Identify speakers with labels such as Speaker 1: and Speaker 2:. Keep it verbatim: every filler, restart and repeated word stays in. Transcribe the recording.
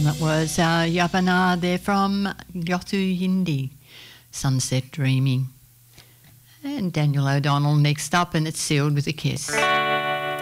Speaker 1: that was uh, Yabana there from Yotu Hindi, Sunset Dreaming. And Daniel O'Donnell next up, and it's Sealed with a Kiss.